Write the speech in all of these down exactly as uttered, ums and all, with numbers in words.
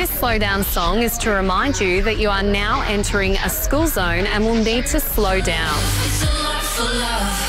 This slow down song is to remind you that you are now entering a school zone and will need to slow down. It's a lot for love.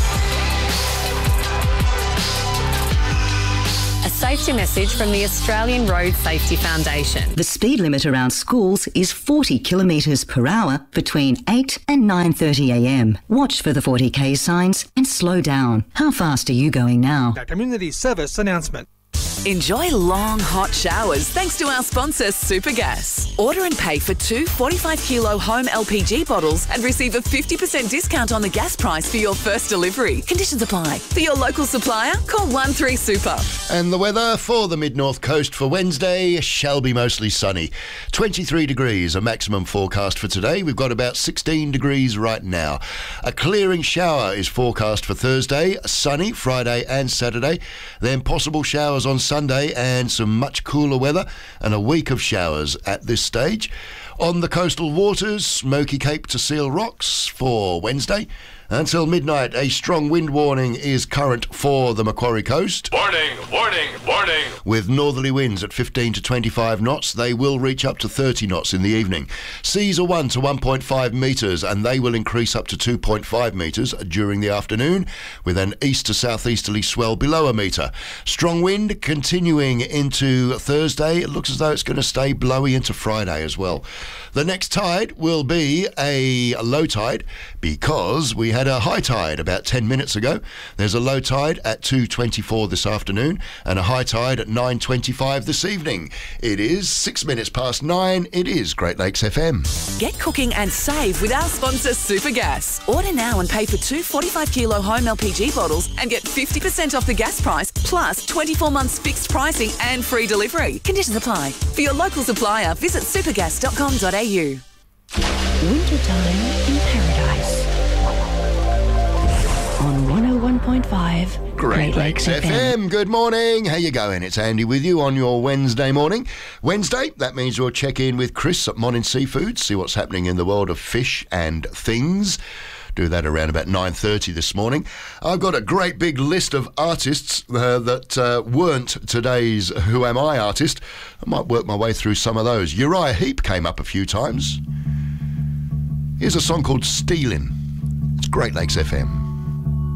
A safety message from the Australian Road Safety Foundation. The speed limit around schools is forty kilometres per hour between eight and nine thirty a m. Watch for the forty k signs and slow down. How fast are you going now? A community service announcement. Enjoy long, hot showers thanks to our sponsor, Supergas. Order and pay for two forty-five kilo home L P G bottles and receive a fifty percent discount on the gas price for your first delivery. Conditions apply. For your local supplier, call one three super. And the weather for the mid-north coast for Wednesday shall be mostly sunny. twenty-three degrees, a maximum forecast for today. We've got about sixteen degrees right now. A clearing shower is forecast for Thursday, sunny Friday and Saturday. Then possible showers on Sunday and some much cooler weather and a week of showers at this stage. On the coastal waters, Smoky Cape to Seal Rocks for Wednesday. Until midnight, a strong wind warning is current for the Macquarie Coast. Warning, warning, warning. With northerly winds at fifteen to twenty-five knots, they will reach up to thirty knots in the evening. Seas are one to one point five metres and they will increase up to two point five metres during the afternoon, with an east to southeasterly swell below a metre. Strong wind continuing into Thursday. It looks as though it's going to stay blowy into Friday as well. The next tide will be a low tide because we had a high tide about ten minutes ago. There's a low tide at two twenty-four this afternoon and a high tide at nine twenty-five this evening. It is six minutes past nine. It is Great Lakes F M. Get cooking and save with our sponsor, Supergas. Order now and pay for two forty-five kilo home L P G bottles and get fifty percent off the gas price, plus twenty-four months fixed pricing and free delivery. Conditions apply. For your local supplier, visit supergas dot com dot a u. Wintertime in Paradise. On one oh one point five Great Lakes F M. Good morning. How you going? It's Andy with you on your Wednesday morning. Wednesday, that means we'll check in with Chris at Monin Seafood, see what's happening in the world of fish and things. Do that around about nine thirty this morning. I've got a great big list of artists uh, that uh, weren't today's Who Am I artist. I might work my way through some of those. Uriah Heep came up a few times. Here's a song called Stealin'. It's Great Lakes F M.